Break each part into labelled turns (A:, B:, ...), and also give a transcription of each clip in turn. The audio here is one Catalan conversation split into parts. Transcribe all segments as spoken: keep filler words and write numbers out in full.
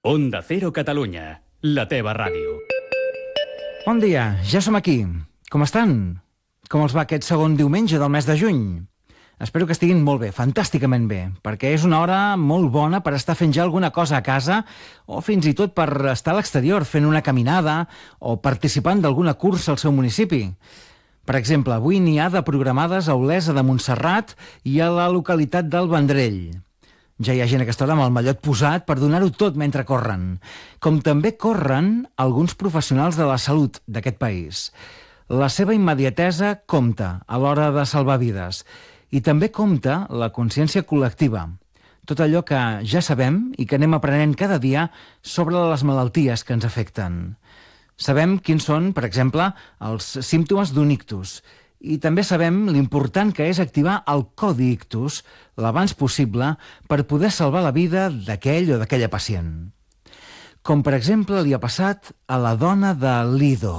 A: Onda Cero Catalunya, la teva ràdio.
B: Bon dia, ja som aquí. Com estan? Com els va aquest segon diumenge del mes de juny? Espero que estiguin molt bé, fantàsticament bé, perquè és una hora molt bona per estar fent ja alguna cosa a casa o fins i tot per estar a l'exterior fent una caminada o participant d'alguna cursa al seu municipi. Per exemple, avui n'hi ha de programades a Olesa de Montserrat i a la localitat del Vendrell. Ja hi ha gent a aquesta hora amb el mallot posat per donar-ho tot mentre corren. Com també corren alguns professionals de la salut d'aquest país. La seva immediatesa compta a l'hora de salvar vides. I també compta la consciència col·lectiva. Tot allò que ja sabem i que anem aprenent cada dia sobre les malalties que ens afecten. Sabem quins són, per exemple, els símptomes d'un ictus. I també sabem l'important que és activar el codi ictus l'abans possible per poder salvar la vida d'aquell o d'aquella pacient. Com, per exemple, li ha passat a la dona de Lido.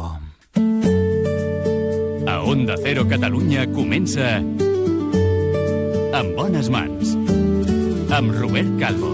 A: A Onda Cero Catalunya comença En bones mans, amb Robert Calvo.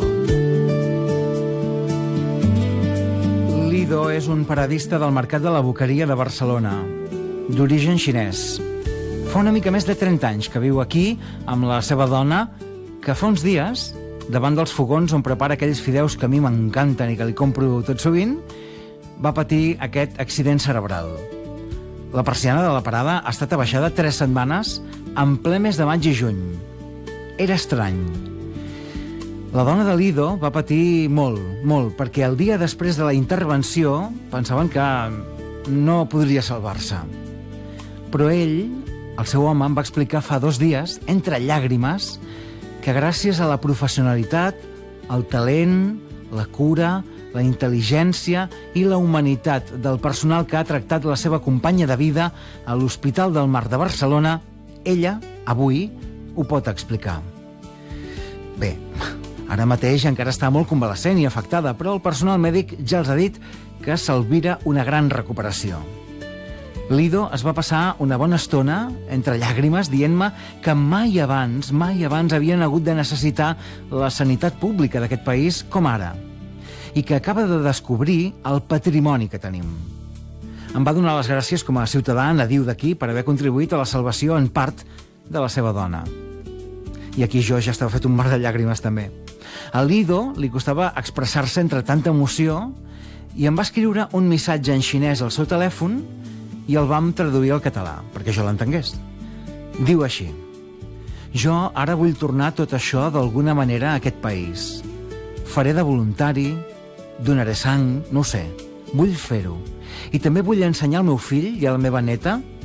B: Lido és un paradista del mercat de la Boqueria de Barcelona, d'origen xinès. Fa una mica més de trenta anys que viu aquí amb la seva dona, que fa uns dies, davant dels fogons on prepara aquells fideus que a mi m'encanten i que li compro tot sovint, va patir aquest accident cerebral. La persiana de la parada ha estat abaixada tres setmanes en ple mes de maig i juny. Era estrany. La dona de Lido va patir molt, molt, perquè el dia després de la intervenció pensaven que no podria salvar-se. Però ell, el seu home, em va explicar fa dos dies, entre llàgrimes, que gràcies a la professionalitat, el talent, la cura, la intel·ligència i la humanitat del personal que ha tractat la seva companya de vida a l'Hospital del Mar de Barcelona, ella, avui, ho pot explicar. Bé, ara mateix encara està molt convalescent i afectada, però el personal mèdic ja els ha dit que s'albira una gran recuperació. Lido es va passar una bona estona, entre llàgrimes, dient-me que mai abans, mai abans havien hagut de necessitar la sanitat pública d'aquest país com ara, i que acaba de descobrir el patrimoni que tenim. Em va donar les gràcies com a ciutadà nadiu d'aquí per haver contribuït a la salvació en part de la seva dona. I aquí jo ja estava fet un mar de llàgrimes també. A Lido li costava expressar-se entre tanta emoció i em va escriure un missatge en xinès al seu telèfon i el vam traduir al català, perquè jo l'entengués. Diu així: jo ara vull tornar tot això d'alguna manera a aquest país. Faré de voluntari, donaré sang, no ho sé, vull fer-ho. I també vull ensenyar al meu fill i a la meva neta